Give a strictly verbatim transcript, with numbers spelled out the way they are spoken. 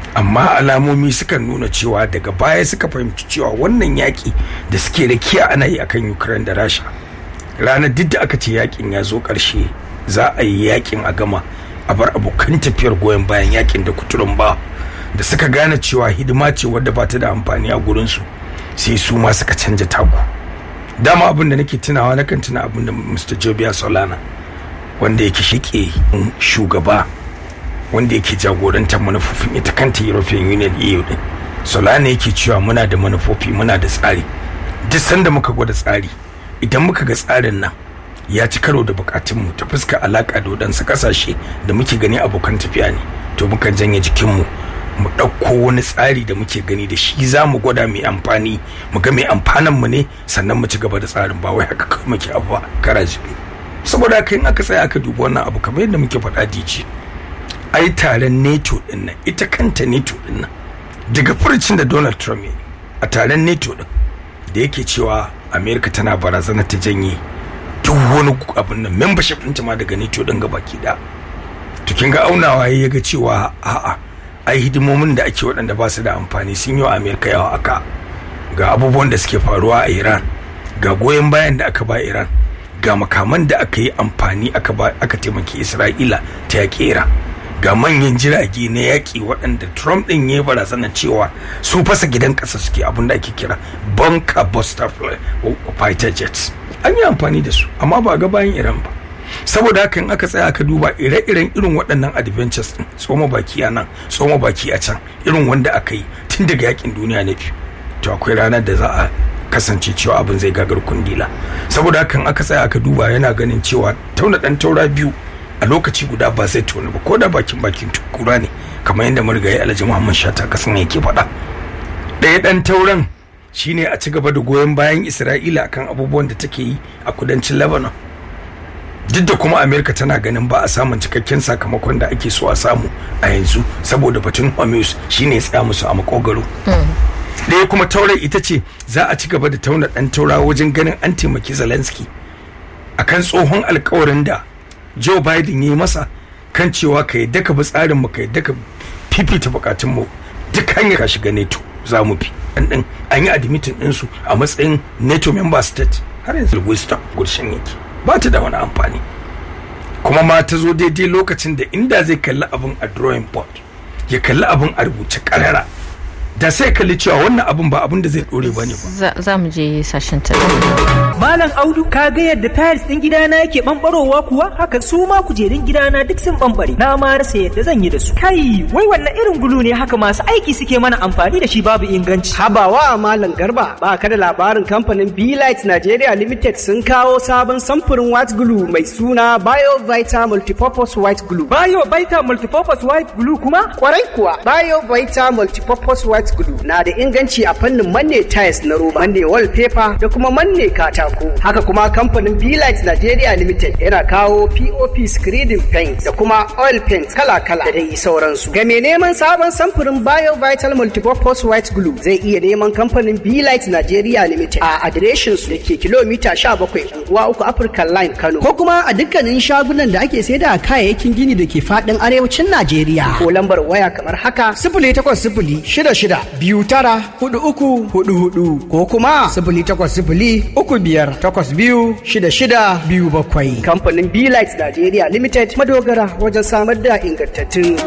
amma alamomi suka nuna cewa daga baya suka fahimci cewa wannan yaƙi da suke rakiya ana yi akan Ukraine da Rasha, ranar duk da aka ce yaƙin ya zo ƙarshe za a yi yaƙin a gama a bar abokan tafiyar goyon bayan yaƙin da kuturun ba, da suka gane cewa hidima ce wadda ba ta da amfani a gurinsu, sai su ma suka canja taku. Dama abin da nake tunawa na kan tuna abin da Mister Jobiya Solana, wanda yake shike shugaba wanda yake jagorantar manufofin ita kanta European Union E U din. Solana yake cewa muna da manufofi, muna da tsari. Duk sanda muka gwada tsari, idan muka ga tsarin nan ya ci karo da bukatunmu ta fuska alaka da wadansu kasashe da muke gani abokan tafiya ne, to mukan janye jikinmu mu ɗauko wani tsari da muke gani da shi za mu gwada mai amfani, mu ga mai amfanin mu ne, sannan mu ci gaba da tsarin, ba wai haka kawai muke abu kara jibi. Saboda haka in aka tsaya aka dubi wannan abu kamar yadda muke faɗa dici, ai taron NATO din nan, ita kanta NATO din nan, daga furucin da Donald Trump ya a taron NATO din da yake cewa America tana barazana ta janye duk wani abin nan membership ɗinta ma daga NATO din gabaki da, to kin ga aunawa ya ga cewa a'a ai hidimomin da ake waɗanda ba su da amfani sun yi wa Amerika yawa aka, ga abubuwan da suke faruwa a Iran, ga goyon bayan da aka ba Iran, ga makaman da aka yi amfani aka ba aka taimaki Isra'ila ta yaƙi Iran, ga manyan jirage na yaƙi waɗanda Trump ɗin ya barazana cewa su fasa gidan ƙasa suke, abin da ake kira bunker buster fighter jets, an yi amfani da su amma ba ga bayan Iran ba. Saboda haka in aka tsaya aka duba ire-iren irin waɗannan adventures din, tsoma baki a nan tsoma baki a can, irin wanda aka yi tun daga yakin duniya na biyu, to akwai ranar da za a kasance cewa abin zai gagar kundila. Saboda haka in aka tsaya aka duba yana ganin cewa tauna ɗan taura biyu a lokaci guda ba zai tona ba, ko da bakin bakin kura ne, kamar yadda marigayi Alhaji Muhammad Shata Kasan yake faɗa. Ɗaya ɗan tauran shine a ci gaba da goyon bayan Isra'ila akan abubuwan da take yi a kudancin Lebanon, duk da kuma Amerika tana ganin ba a samun cikakken sakamakon da ake so a samu a yanzu saboda batun Hormuz shine ya tsaya musu a makogaro. Ɗaya kuma taurai ita ce za a ci gaba da tauna ɗan taura wajen ganin an taimaki Zelensky akan tsohon alkawarin da Joe Biden ya yi masa kan cewa ka yadda ka bi tsarin mu, ka yadda ka fifita bukatun mu, duk hanyar ka shiga NATO za mu bi. Ɗin an yi admitin ɗinsu a matsayin NATO member state, har yanzu Wisdom gurshin yake ba ta da wani amfani, kuma ma ta zo daidai lokacin da inda zai kalli abin a drawing board, ya kalli abin a rubuce karara, da sai kalli cewa wannan abin ba abin da zai dore bane ba. Za mu je sashen ta. Malam Audu, ka ga yadda tiles din gidana yake bambarowa kuwa? Haka su ma kujerun gidana duk sun bambare. Na ma rasa yadda zan yi da su. Kai, wai wannan irin gulu ne haka masu aiki suke mana amfani da shi babu inganci. Habawa Malam Garba, ba ka da labarin kamfanin B-Light Nigeria Limited sun kawo sabon samfurin white glue mai suna BioVita Multipurpose White Glue. BioVita Multipurpose White Glue kuma? Kwarai kuwa, BioVita Multipurpose White Glue na da inganci a fannin manne tiles na roba, manne wallpaper da kuma manne katako. Haka kuma kamfanin B-Light Nigeria Limited yana kawo P O P screening paint da kuma oil paint kala-kala da dai sauransu. Ga mai neman sabon samfurin BioVital Multipurpose White Glue zai iya neman kamfanin B-Light Nigeria Limited a adireshin su da ke kilomita sha bakwai unguwa uku African Line Kano, ko kuma a dukkanin shagunan da ake saida kayayyakin gini da ke fadin arewacin Najeriya. Ko lambar waya kamar haka sifili takwas sifili shida shida biyu tara hudu uku hudu hudu ko kuma sifili takwas sifili uku biyar takwas biyu shida shida biyu bakwai. Kamfanin B-Light Nigeria Limited madogara wajen samar da ingantattun